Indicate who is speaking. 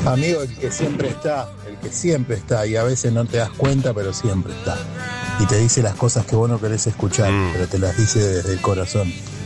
Speaker 1: Amigo, el que siempre está, y a veces no te das cuenta, pero siempre está. Y te dice las cosas que vos no querés escuchar, pero te las dice desde el corazón.